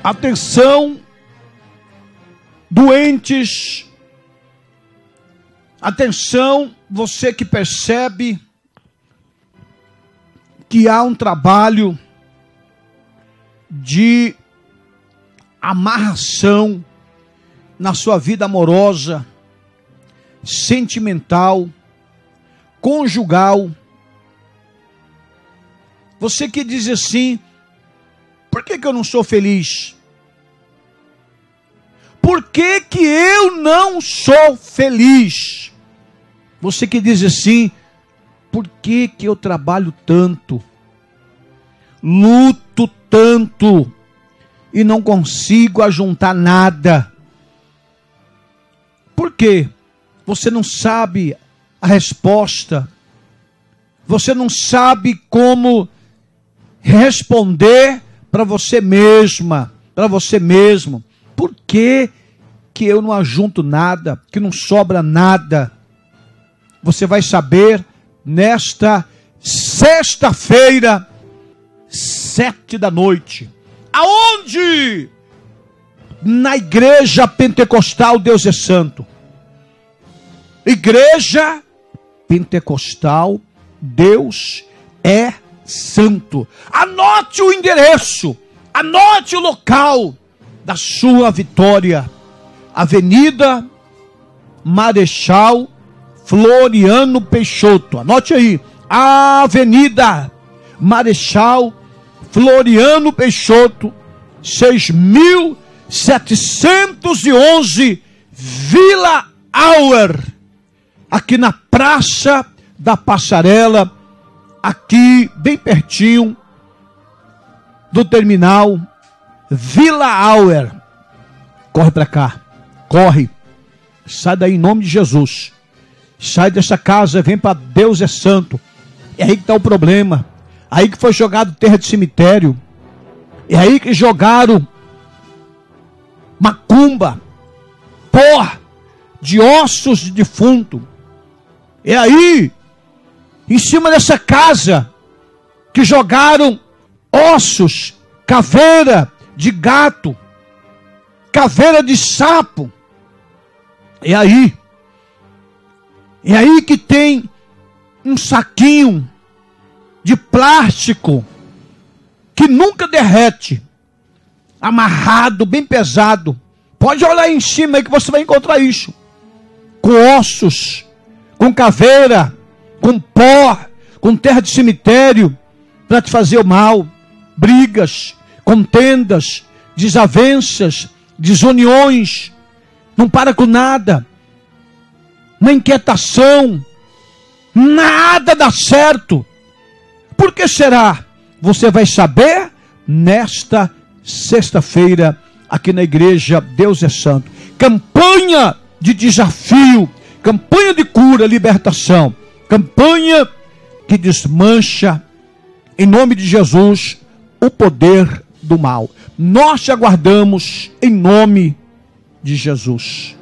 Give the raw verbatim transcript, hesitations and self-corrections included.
Atenção, doentes. Atenção, você que percebe que há um trabalho de amarração na sua vida amorosa, sentimental, conjugal. Você que diz assim: por que que eu não sou feliz? Por que que eu não sou feliz? Você que diz assim: por que que eu trabalho tanto, luto tanto e não consigo ajuntar nada? Por quê? Você não sabe a resposta. Você não sabe como responder para você mesma, para você mesmo. Por que que eu não ajunto nada, que não sobra nada? Você vai saber nesta sexta-feira, sete da noite. Aonde? Na Igreja Pentecostal Deus é Santo. Igreja Pentecostal Deus é Santo. Anote o endereço, anote o local da sua vitória. Avenida Marechal Floriano Peixoto. Anote aí. Avenida Marechal Floriano Peixoto, seis mil setecentos e onze, Vila Auer, aqui na Praça da Passarela, aqui bem pertinho do terminal Vila Auer. Corre para cá, corre, sai daí em nome de Jesus, sai dessa casa, vem para Deus é Santo. É aí que está o problema, aí que foi jogado terra de cemitério, é aí que jogaram macumba, pó de ossos de defunto. É aí, em cima dessa casa, que jogaram ossos, caveira de gato, caveira de sapo. É aí. É aí que tem um saquinho de plástico que nunca derrete, amarrado, bem pesado. Pode olhar aí em cima aí que você vai encontrar isso. Com ossos, com caveira, com pó, com terra de cemitério, para te fazer o mal. Brigas, contendas, desavenças, desuniões. Não para com nada. Na inquietação, nada dá certo. Por que será? Você vai saber nesta sexta-feira, aqui na Igreja Deus é Santo. Campanha de desafio, campanha de cura, libertação, campanha que desmancha, em nome de Jesus, o poder do mal. Nós te aguardamos em nome de Jesus.